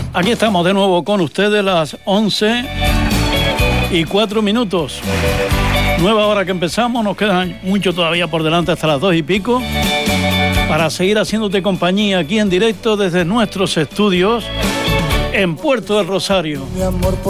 Aquí estamos de nuevo con ustedes, las 11:04. Nueva hora que empezamos, nos queda mucho todavía por delante hasta las 2:00 para seguir haciéndote compañía aquí en directo desde nuestros estudios en Puerto del Rosario.